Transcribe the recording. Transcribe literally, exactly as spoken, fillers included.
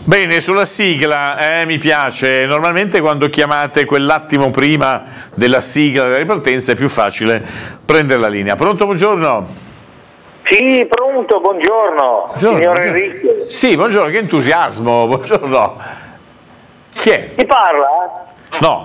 Bene, sulla sigla, eh, mi piace. Normalmente quando chiamate quell'attimo prima della sigla della ripartenza è più facile prendere la linea. Pronto, buongiorno? Sì, pronto, buongiorno, Buongiorno, signor buongiorno. Enrico. Sì, buongiorno, che entusiasmo, buongiorno. Chi è? Chi parla? No,